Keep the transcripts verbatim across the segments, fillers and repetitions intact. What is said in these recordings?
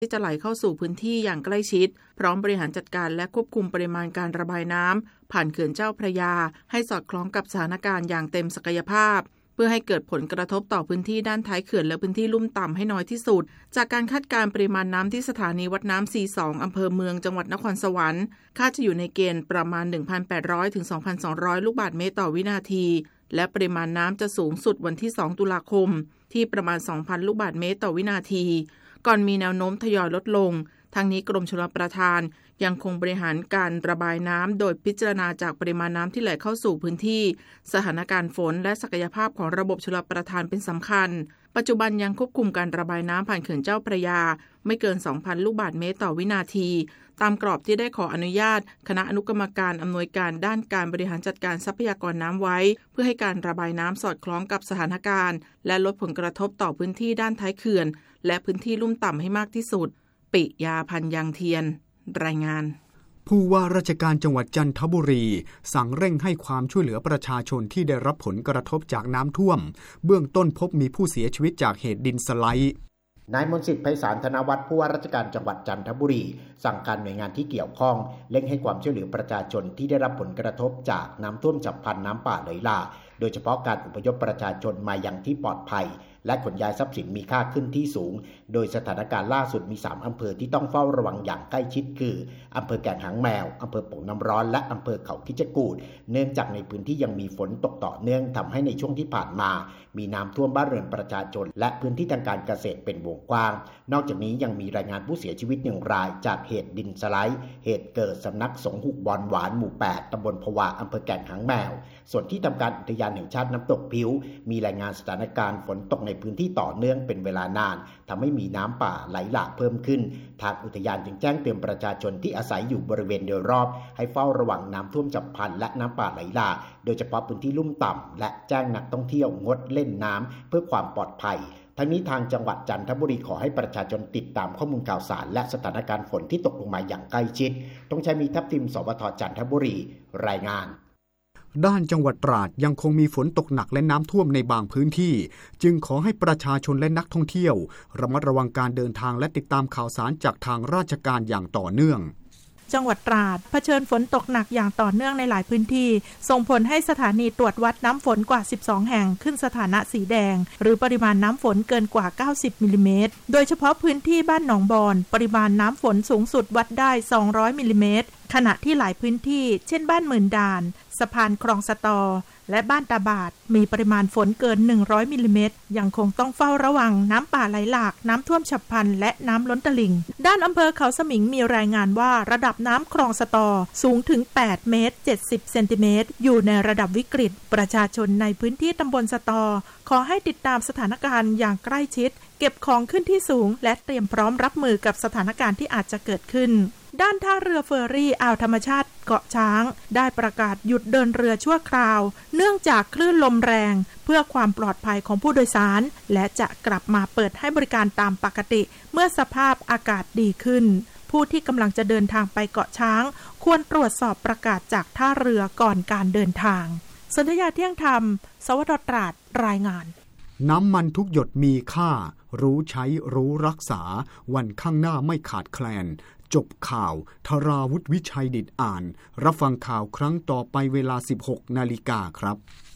ที่จะไหลเข้าสู่พื้นที่อย่างใกล้ชิดพร้อมบริหารจัดการและควบคุมปริมาณการระบายน้ำผ่านเขื่อนเจ้าพระยาให้สอดคล้องกับสถานการณ์อย่างเต็มศักยภาพเพื่อให้เกิดผลกระทบต่อพื้นที่ด้านท้ายเขื่อนและพื้นที่ลุ่มต่ำให้น้อยที่สุดจากการคาดการณ์ปริมาณน้ำที่สถานีวัดน้ำ ซี สอง อำเภอเมืองจังหวัดนครสวรรค์คาดจะอยู่ในเกณฑ์ประมาณ หนึ่งพันแปดร้อย ถึง สองพันสองร้อย ลูกบาศก์เมตรต่อวินาทีและปริมาณน้ำจะสูงสุดวันที่ สอง ตุลาคมที่ประมาณ สองพัน ลูกบาศก์เมตรต่อวินาทีก่อนมีแนวโน้มทยอยลดลงทั้งนี้กรมชลประทานยังคงบริหารการระบายน้ำโดยพิจารณาจากปริมาณน้ำที่ไหลเข้าสู่พื้นที่สถานการณ์ฝนและศักยภาพของระบบชลประทานเป็นสำคัญปัจจุบันยังควบคุมการระบายน้ำผ่านเขื่อนเจ้าพระยาไม่เกิน สองพัน ลูกบาศก์เมตรต่อวินาทีตามกรอบที่ได้ขออนุญาตคณะอนุกรรมการอำนวยการด้านการบริหารจัดการทรัพยากรน้ำไว้เพื่อให้การระบายน้ำสอดคล้องกับสถานการณ์และลดผลกระทบต่อพื้นที่ด้านท้ายเขื่อนและพื้นที่ลุ่มต่ำให้มากที่สุดปิยาพันธ์ยังเทียนรายงานผู้ว่าราชการจังหวัดจันทบุรีสั่งเร่งให้ความช่วยเหลือประชาชนที่ได้รับผลกระทบจากน้ำท่วมเบื้องต้นพบมีผู้เสียชีวิตจากเหตุดินสไลด์นายมนต์สิทธิ์ไพศาลธนวัฒน์ผู้ว่าราชการจังหวัดจันทบุรีสั่งการหน่วยงานที่เกี่ยวข้องเร่งให้ความช่วยเหลือประชาชนที่ได้รับผลกระทบจากน้ำท่วมฉับพลันน้ำป่าไหลหลากโดยเฉพาะการอพยพประชาชนมายังที่ปลอดภัยและขนย้ายทรัพย์สินมีค่าขึ้นที่สูงโดยสถานการณ์ล่าสุดมีสามอำเภอที่ต้องเฝ้าระวังอย่างใกล้ชิดคืออำเภอแก่งหางแมวอำเภอโป่งน้ำร้อนและอำเภอเขาคิชกูฏเนื่องจากในพื้นที่ยังมีฝนตกต่อเนื่องทำให้ในช่วงที่ผ่านมามีน้ำท่วมบ้านเรือนประชาชนและพื้นที่ทางการเกษตรเป็นวงกว้างนอกจากนี้ยังมีรายงานผู้เสียชีวิตหนึ่งรายจากเหตุดินสไลด์เหตุเกิดสำนักสงฆ์หุบบอนหวานหมู่แปดตำบลพวาอำเภอแก่งหางแมวส่วนที่ทำการอุทยานแห่งชาติน้ำตกพิ้วมีรายงานสถานการณ์ฝนตกในพื้นที่ต่อเนื่องเป็นเวลานานทำให้มีน้ำป่าไหลหลากเพิ่มขึ้นทางอุทยานจึงแจ้งเตือนประชาชนที่อาศัยอยู่บริเวณโดยรอบให้เฝ้าระวังน้ำท่วมฉับพลันและน้ำป่าไหลหลากโดยเฉพาะพื้นที่ลุ่มต่ำและแจ้งนักท่องเที่ยวงดเล่นน้ำเพื่อความปลอดภัยทั้งนี้ทางจังหวัดจันทบุรีขอให้ประชาชนติดตามข้อมูลข่าวสารและสถานการณ์ฝนที่ตกลงมาอย่างใกล้ชิดต้องใช้มีทัพทิมสวทจันทบุรีรายงานด้านจังหวัดตราดยังคงมีฝนตกหนักและน้ำท่วมในบางพื้นที่จึงขอให้ประชาชนและนักท่องเที่ยวระมัดระวังการเดินทางและติดตามข่าวสารจากทางราชการอย่างต่อเนื่องจังหวัดตราดเผชิญฝนตกหนักอย่างต่อเนื่องในหลายพื้นที่ส่งผลให้สถานีตรวจวัดน้ำฝนกว่าสิบสองแห่งขึ้นสถานะสีแดงหรือปริมาณน้ำฝนเกินกว่าเก้าสิบมิลลิเมตรโดยเฉพาะพื้นที่บ้านหนองบอนปริมาณน้ำฝนสูงสุดวัดได้สองร้อยมิลลิเมตรขณะที่หลายพื้นที่เช่นบ้านหมื่นด่านสะพานคลองสะตอและบ้านตาบาดมีปริมาณฝนเกินหนึ่งร้อยมิลลิเมตรยังคงต้องเฝ้าระวังน้ำป่าไหลหลากน้ำท่วมฉับพลันและน้ำล้นตลิ่งด้านอำเภอเขาสมิงมีรายงานว่าระดับน้ำคลองสะตอสูงถึงแปดเมตรเจ็ดสิบเซนติเมตรอยู่ในระดับวิกฤตประชาชนในพื้นที่ตำบลสะตอขอให้ติดตามสถานการณ์อย่างใกล้ชิดเก็บของขึ้นที่สูงและเตรียมพร้อมรับมือกับสถานการณ์ที่อาจจะเกิดขึ้นด้านท่าเรือเฟอร์รี่อ่าวธรรมชาติเกาะช้างได้ประกาศหยุดเดินเรือชั่วคราวเนื่องจากคลื่นลมแรงเพื่อความปลอดภัยของผู้โดยสารและจะกลับมาเปิดให้บริการตามปกติเมื่อสภาพอากาศดีขึ้นผู้ที่กำลังจะเดินทางไปเกาะช้างควรตรวจสอบประกาศจากท่าเรือก่อนการเดินทางสนธยาเที่ยงธรรมสวทตราดรายงานน้ำมันทุกหยดมีค่ารู้ใช้รู้รักษาวันข้างหน้าไม่ขาดแคลนจบข่าวธราวุฒิวิชัยดิษฐ์อ่านรับฟังข่าวครั้งต่อไปเวลา สิบหกนาฬิกา ครับ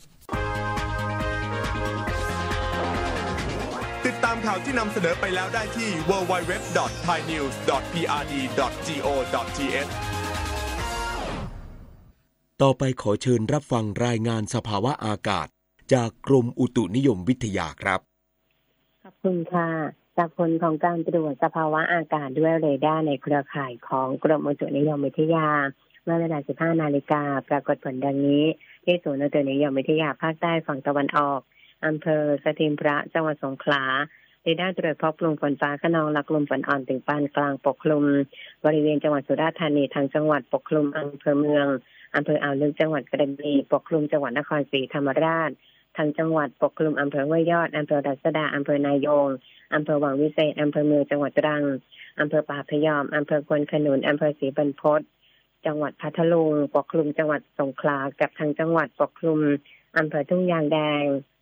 ติดตามข่าวที่นำเสนอไปแล้วได้ที่ ดับเบิลยู ดับเบิลยู ดับเบิลยู ดอท ไทยนิวส์ ดอท พี อาร์ ดี ดอท จี โอ ดอท ที เอชต่อไปขอเชิญรับฟังรายงานสภาวะอากาศจากกรมอุตุนิยมวิทยาครับขอบคุณค่ะจากผลของการตรวจสภาวะอากาศด้วยเรดาร์ในเครือข่ายของกรมอุตุนิยมวิทยาเมื่อเวลา สิบห้านาฬิกา ปรากฏผลดังนี้ที่ศูนย์อุตุนิยมวิทยาภาคใต้ฝั่งตะวันออกอำเภอสถิงพระจังหวัดสงขลาเรดาร์ตรวจพบกลุ่มฝนฟ้าคะนองและกลุ่มฝนอ่อนถึงปานกลางปกคลุมบริเวณจังหวัดสุราษฎร์ธานีทางจังหวัดปกคลุมอำเภอเมืองอำเภออ่าวลึกจังหวัดกระบี่ปกคลุมจังหวัดนครศรีธรรมราชทางจังหวัดปกคลุมอำเภอห้วยยอดอำเภอรัศดาอำเภอนายงอำเภอวังวิเศษอำเภอเมืองจังหวัดตรังอำเภอป่าพยอมอำเภอควนขนุนอำเภอศรีบรรพตจังหวัดพัทลุงปกคลุมจังหวัดสงขลากับทางจังหวัดปกคลุมอำเภอทุ่งยางแดง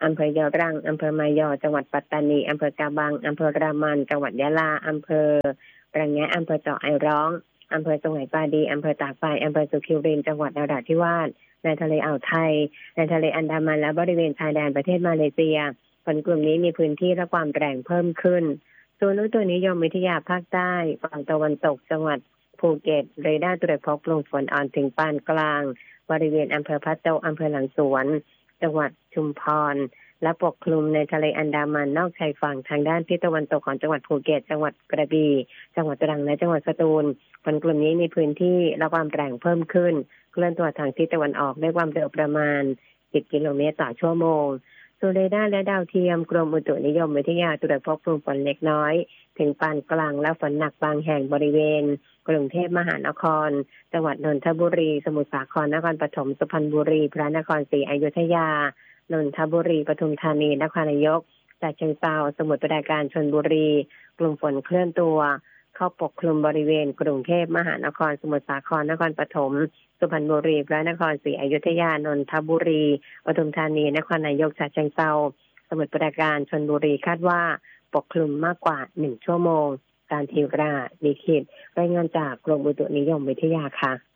อำเภอยะรังอำเภอมายอจังหวัดปัตตานีอำเภอกาบังอำเภอรามันจังหวัดยะลาอำเภอระแงะอำเภอเจาะไอร้องอำเภอสงขลาปาดีอำเภอตากฟ้าอำเภอสุขิวรินทร์จังหวัดนราธิวาสในทะเลอ่าวไทยในทะเลอันดามันและบริเวณชายแดนประเทศมาเลเซียฝนกลุ่มนี้มีพื้นที่และความแรงเพิ่มขึ้นศูนย์อุตุนิยมวิทยาภาคใต้ฝั่งตะวันตกจังหวัดภูเก็ตเรดาร์ตรวจพบลมฝนอ่อนถึงปานกลางบริเวณอำเภอพะโตอำเภอหลังสวนจังหวัดชุมพรและปกคลุมในทะเลอันดามันนอกชายฝั่งทางด้านทิศตะวันตกของจังหวัดภูเก็ตจังหวัดกระบี่จังหวัดตรังและจังหวัดสตูลฝนกลุ่มนี้มีพื้นที่และความแรงเพิ่มขึ้นเคลื่อนตัวทางทิศตะวันออกด้วยความเร็วประมาณสิบกิโลเมตรต่อชั่วโมงส่วนเรดาร์และดาวเทียมกรมอุตุนิยมวิทยาตรวจพบกลุ่มฝนเล็กน้อยถึงปานกลางและฝนหนักบางแห่งบริเวณกรุงเทพมหานครจังหวัดนนทบุรีสมุทรสาครนครปฐมสุพรรณบุรีพระนครศรีอยุธยานนทบุรีปทุมธานีนครนายกฉะเชิงเทราสมุทรปราการชลบุรีกลุ่มฝนเคลื่อนตัวเข้าปกคลุมบริเวณกรุงเทพมหานครสมุทรสาครนครปฐมสุพรรณบุรีพระนครศรีอยุธยานนทบุรีปทุมธานีนครนายกฉะเชิงเทราสมุทรปราการชลบุรีคาดว่าปกคลุมมากกว่าหนึ่งชั่วโมงการทีราดีคิดรายงานจากกรมอุตุนิยมวิทยาค่ะ